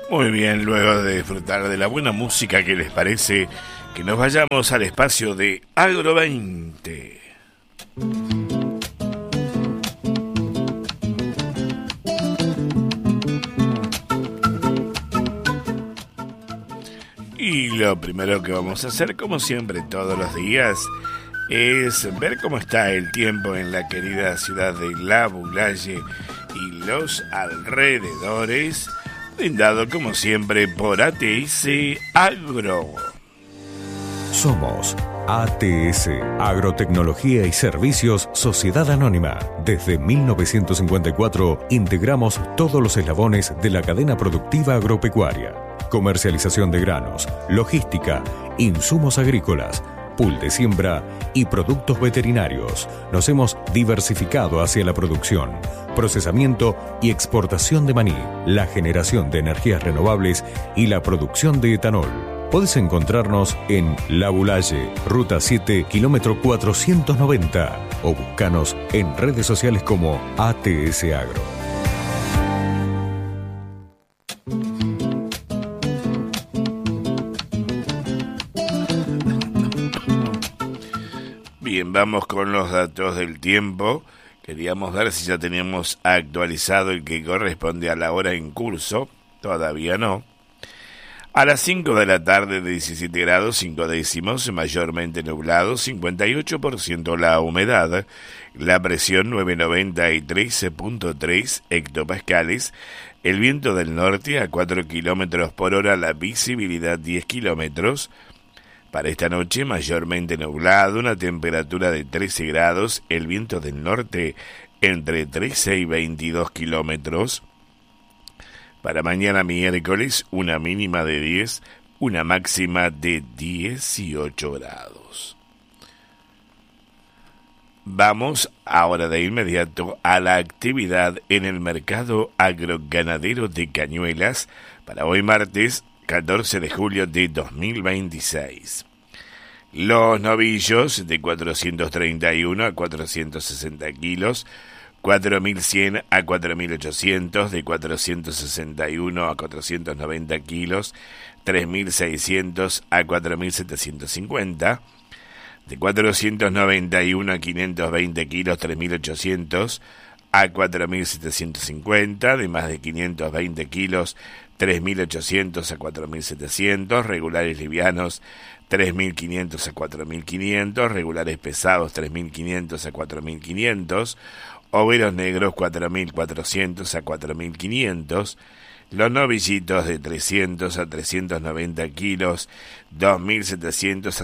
Muy bien, luego de disfrutar de la buena música, ¿qué les parece que nos vayamos al espacio de Agro 20? Y lo primero que vamos a hacer, como siempre todos los días, es ver cómo está el tiempo en la querida ciudad de La Boulaye y los alrededores, brindado como siempre por ATS Agro. Somos ATS, Agrotecnología y Servicios Sociedad Anónima. Desde 1954 integramos todos los eslabones de la cadena productiva agropecuaria. Comercialización de granos, logística, insumos agrícolas, pool de siembra y productos veterinarios. Nos hemos diversificado hacia la producción, procesamiento y exportación de maní, la generación de energías renovables y la producción de etanol. Puedes encontrarnos en La Boulaye, Ruta 7, kilómetro 490 o búscanos en redes sociales como ATS Agro. Bien, vamos con los datos del tiempo. Queríamos ver si ya teníamos actualizado el que corresponde a la hora en curso. Todavía no. A las 5 de la tarde de 17 grados 5 décimos, mayormente nublado, 58% la humedad, la presión 993.3 hectopascales, el viento del norte a 4 kilómetros por hora, la visibilidad 10 kilómetros. Para esta noche, mayormente nublado, una temperatura de 13 grados, el viento del norte entre 13 y 22 kilómetros. Para mañana miércoles, una mínima de 10, una máxima de 18 grados. Vamos ahora de inmediato a la actividad en el mercado agroganadero de Cañuelas para hoy martes 14 de julio de 2026. Los novillos de 431 a 460 kilos, 4.100 a 4.800, de 461 a 490 kilos, 3.600 a 4.750, de 491 a 520 kilos, 3.800 a 4.750, de más de 520 kilos, 3.800 a 4.700, regulares livianos 3.500 a 4.500, regulares pesados 3.500 a 4.500, overos negros 4.400 a 4.500, los novillitos de 300 a 390 kilos 2.700 a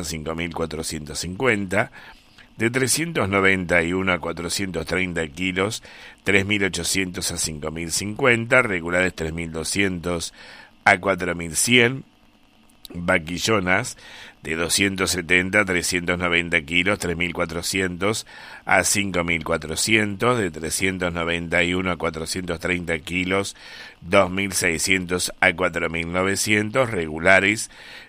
5.450, de 391 a 430 kilos, 3.800 a 5.050, regulares 3.200 a 4.100, vaquillonas de 270 a 390 kilos, 3.400 a 5.400, de 391 a 430 kilos, 2.600 a 4.900, regulares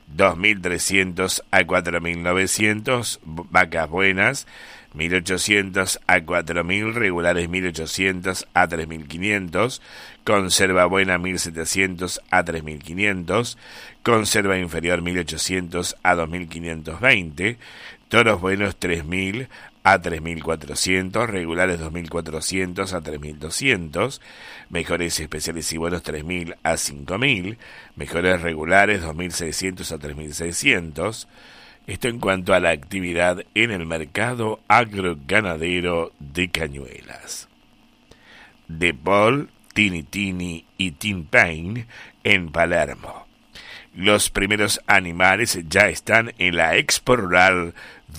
2.300 a 4.900, vacas buenas 1.800 a 4.000, regulares 1.800 a 3.500, conserva buena 1.700 a 3.500, conserva inferior 1.800 a 2.520, toros buenos 3.000 a 3.400, regulares 2.400 a 3.200, mejores especiales y buenos 3.000 a 5.000, mejores regulares 2.600 a 3.600. Esto en cuanto a la actividad en el mercado agroganadero de Cañuelas. De Paul, Tini Tini y Tin Pain en Palermo. Los primeros animales ya están en la Expo Rural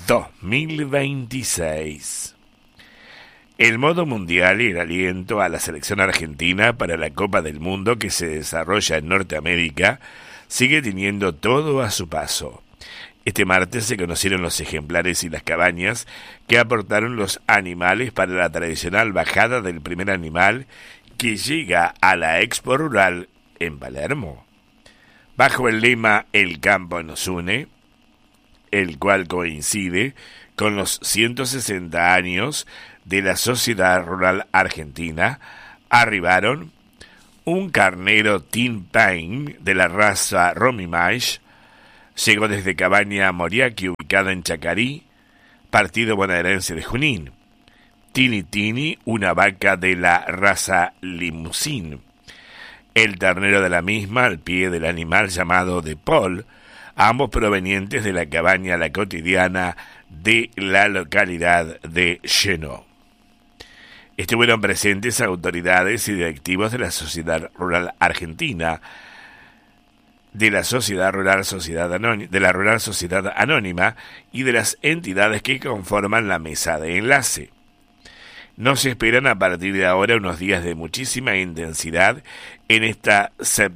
2026. El modo mundial y el aliento a la selección argentina para la Copa del Mundo que se desarrolla en Norteamérica sigue teniendo todo a su paso. Este martes se conocieron los ejemplares y las cabañas que aportaron los animales para la tradicional bajada del primer animal que llega a la Expo Rural en Palermo. Bajo el lema El campo nos une, el cual coincide con los 160 años de la Sociedad Rural Argentina, arribaron Un carnero Tin Pain de la raza Romy-Mash llegó desde Cabaña Moriaki, ubicada en Chacarí, partido bonaerense de Junín. Tini Tini, una vaca de la raza Limousin. El ternero de la misma al pie del animal llamado de Paul, ambos provenientes de la cabaña La Cotidiana de la localidad de Chenot. Estuvieron presentes autoridades y directivos de la Sociedad Rural Argentina, de la Rural Sociedad Anónima y de las entidades que conforman la mesa de enlace. Nos esperan a partir de ahora unos días de muchísima intensidad en esta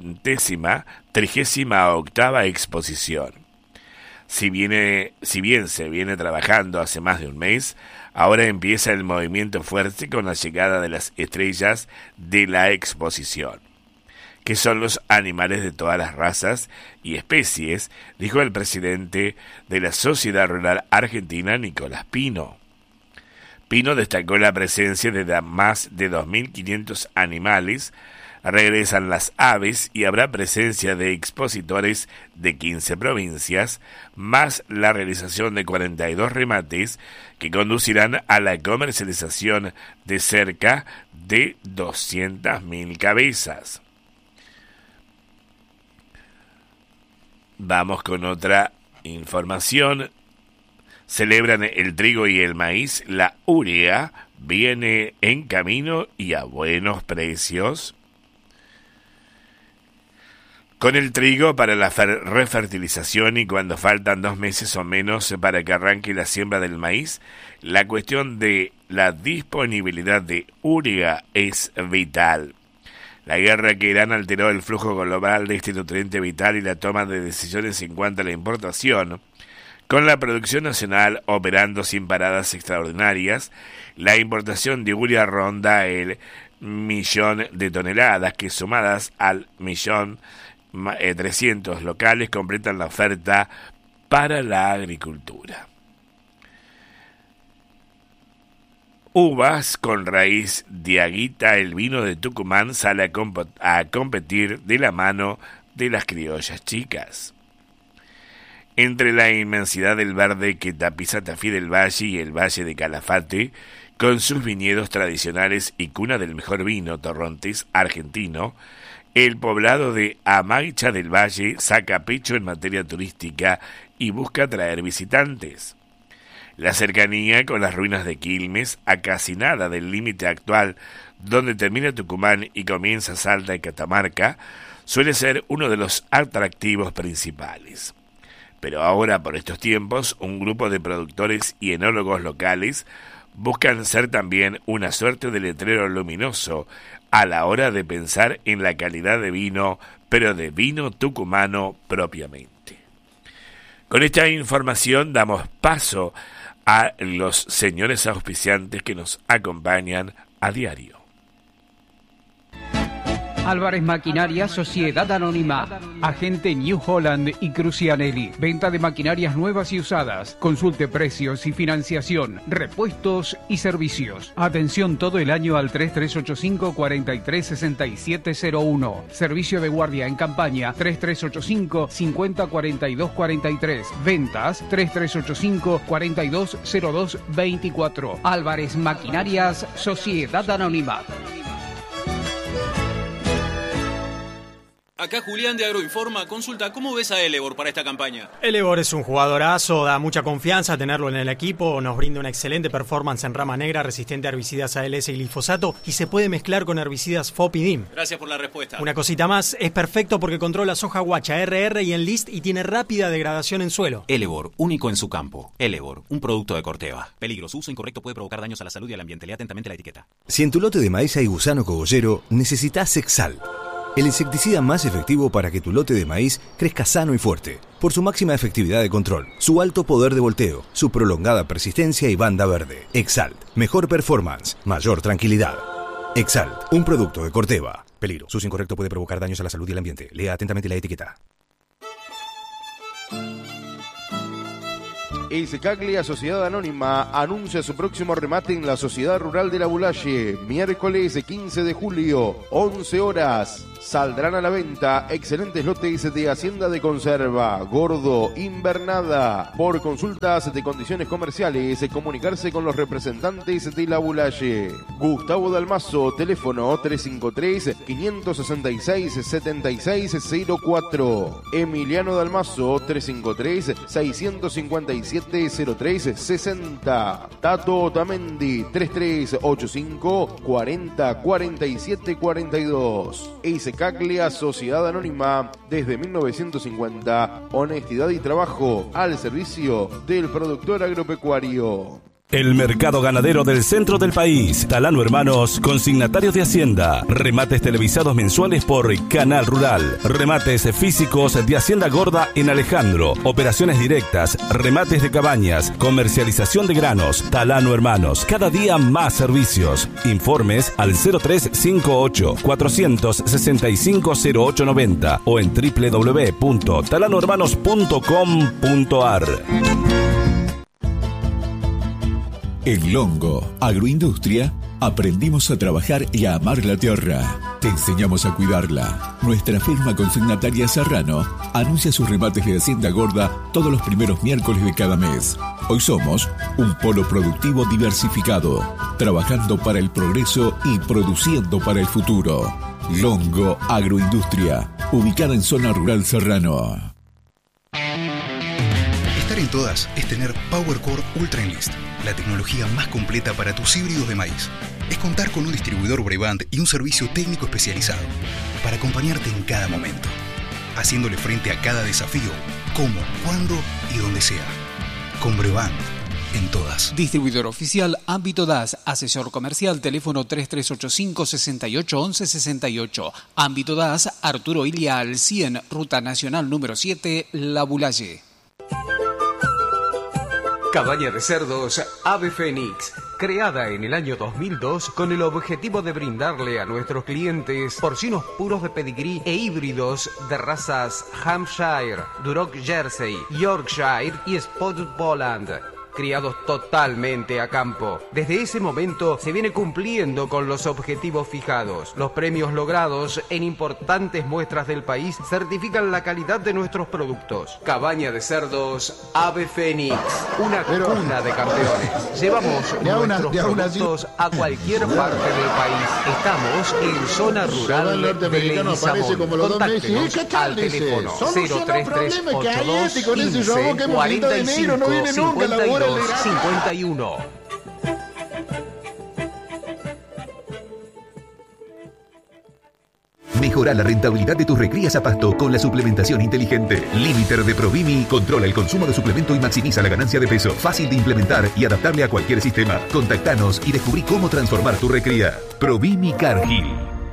38ª exposición. Si bien se viene trabajando hace más de un mes, ahora empieza el movimiento fuerte con la llegada de las estrellas de la exposición, que son los animales de todas las razas y especies, dijo el presidente de la Sociedad Rural Argentina, Nicolás Pino. Pino destacó la presencia de más de 2.500 animales. Regresan las aves y habrá presencia de expositores de 15 provincias, más la realización de 42 remates que conducirán a la comercialización de cerca de 200.000 cabezas. Vamos con otra información. Celebran el trigo y el maíz. La urea viene en camino y a buenos precios. Con el trigo para la refertilización y cuando faltan 2 meses o menos para que arranque la siembra del maíz, la cuestión de la disponibilidad de urea es vital. La guerra que Irán alteró el flujo global de este nutriente vital y la toma de decisiones en cuanto a la importación. Con la producción nacional operando sin paradas extraordinarias, la importación de urea ronda el 1.000.000 de toneladas, que sumadas al 1.300.000 locales completan la oferta para la agricultura. Uvas con raíz de agüita, el vino de Tucumán sale a competir de la mano de las criollas chicas. Entre la inmensidad del verde que tapiza Tafí del Valle y el Valle de Calafate, con sus viñedos tradicionales y cuna del mejor vino torrontés argentino, el poblado de Amaicha del Valle saca pecho en materia turística y busca atraer visitantes. La cercanía con las ruinas de Quilmes, a casi nada del límite actual donde termina Tucumán y comienza Salta y Catamarca, suele ser uno de los atractivos principales. Pero ahora, por estos tiempos, un grupo de productores y enólogos locales buscan ser también una suerte de letrero luminoso a la hora de pensar en la calidad de vino, pero de vino tucumano propiamente. Con esta información damos paso a los señores auspiciantes que nos acompañan a diario. Álvarez Maquinaria, Sociedad Anónima, Agente New Holland y Crucianelli. Venta de maquinarias nuevas y usadas. Consulte precios y financiación, repuestos y servicios. Atención todo el año al 3385-436701. Servicio de guardia en campaña 3385-504243. Ventas 3385-420224. Álvarez Maquinarias, Sociedad Anónima. Acá Julián de Agroinforma. Consulta, ¿cómo ves a Elevor para esta campaña? Elevor es un jugadorazo, da mucha confianza tenerlo en el equipo, nos brinda una excelente performance en rama negra, resistente a herbicidas ALS y glifosato y se puede mezclar con herbicidas FOP y DIM. Gracias por la respuesta. Una cosita más, es perfecto porque controla soja guacha, RR y Enlist y tiene rápida degradación en suelo. Elevor, único en su campo. Elevor, un producto de Corteva. Peligro, su uso incorrecto puede provocar daños a la salud y al ambiente. Lea atentamente la etiqueta. Si en tu lote de maíz hay gusano cogollero, necesitas Exalt, el insecticida más efectivo para que tu lote de maíz crezca sano y fuerte, por su máxima efectividad de control, su alto poder de volteo, su prolongada persistencia y banda verde. Exalt, mejor performance, mayor tranquilidad. Exalt, un producto de Corteva. Peligro, su uso incorrecto puede provocar daños a la salud y al ambiente. Lea atentamente la etiqueta. Escaglia Sociedad Anónima anuncia su próximo remate en la Sociedad Rural de La Bulaye, miércoles 15 de julio, 11 horas. Saldrán a la venta excelentes lotes de hacienda de conserva, gordo, invernada. Por consultas de condiciones comerciales, comunicarse con los representantes de La Bulaye. Gustavo Dalmazo, teléfono 353-566-7604. Emiliano Dalmazo, 353-657-0360. Tato Otamendi, 3385-404742. Escaglia Sociedad Anónima, desde 1950, honestidad y trabajo al servicio del productor agropecuario. El mercado ganadero del centro del país. Talano Hermanos, consignatarios de Hacienda. Remates televisados mensuales por Canal Rural. Remates físicos de Hacienda Gorda en Alejandro. Operaciones directas, remates de cabañas, comercialización de granos. Talano Hermanos, cada día más servicios. Informes al 0358-465-0890 o en www.talanohermanos.com.ar. En Longo Agroindustria aprendimos a trabajar y a amar la tierra. Te enseñamos a cuidarla. Nuestra firma consignataria Serrano anuncia sus remates de Hacienda Gorda todos los primeros miércoles de cada mes. Hoy somos un polo productivo diversificado, trabajando para el progreso y produciendo para el futuro. Longo Agroindustria, ubicada en zona rural Serrano. Estar en todas es tener PowerCore Ultra Enlist, la tecnología más completa para tus híbridos de maíz. Es contar con un distribuidor Brevant y un servicio técnico especializado para acompañarte en cada momento, haciéndole frente a cada desafío, cómo, cuándo y donde sea. Con Brevant, en todas. Distribuidor oficial Ámbito DAS, asesor comercial, teléfono 3385-681168. Ámbito DAS, Arturo Ilia al 100, Ruta Nacional número 7, La Bulaye. Cabaña de cerdos Ave Fénix, creada en el año 2002 con el objetivo de brindarle a nuestros clientes porcinos puros de pedigrí e híbridos de razas Hampshire, Duroc Jersey, Yorkshire y Spotted Poland, criados totalmente a campo. Desde ese momento se viene cumpliendo con los objetivos fijados. Los premios logrados en importantes muestras del país certifican la calidad de nuestros productos. Cabaña de cerdos Ave Fénix, una cuna de campeones. Llevamos nuestros productos a cualquier parte del país. Estamos en zona rural de Leguizamón. Contáctenos al teléfono 03382 15 45 52 51. Mejora la rentabilidad de tus recrías a pasto con la suplementación inteligente. Limiter de Provimi controla el consumo de suplemento y maximiza la ganancia de peso. Fácil de implementar y adaptable a cualquier sistema. Contactanos y descubrí cómo transformar tu recría. Provimi Cargill.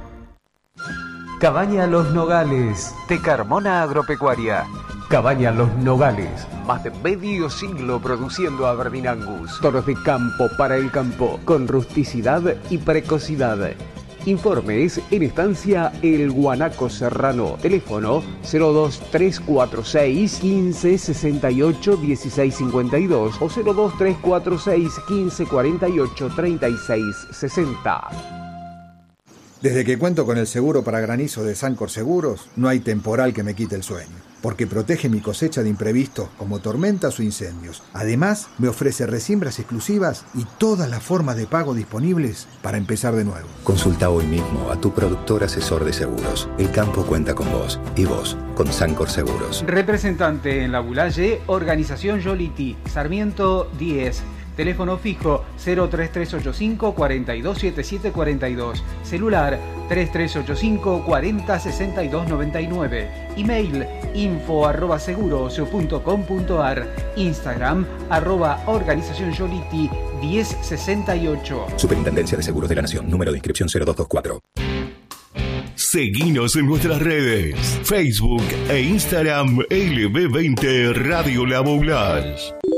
Cabaña Los Nogales, de Carmona Agropecuaria. Cabaña Los Nogales, más de medio siglo produciendo Aberdeen Angus. Toros de campo para el campo, con rusticidad y precocidad. Informes en estancia El Guanaco Serrano. Teléfono 02346 15 68 16 52 o 02346 15 48 36 60. Desde que cuento con el seguro para granizo de Sancor Seguros, no hay temporal que me quite el sueño, porque protege mi cosecha de imprevistos como tormentas o incendios. Además, me ofrece resiembras exclusivas y todas las formas de pago disponibles para empezar de nuevo. Consulta hoy mismo a tu productor asesor de seguros. El campo cuenta con vos y vos con Sancor Seguros. Representante en La Bulaye, Organización Yoliti, Sarmiento 10. Teléfono fijo 03385 427742. Celular 3385 406299. Email info@seguros.com.ar. Instagram @Organización Yoliti 1068. Superintendencia de Seguros de la Nación. Número de inscripción 0224. Seguinos en nuestras redes. Facebook e Instagram LB20 Radio La Bulaye.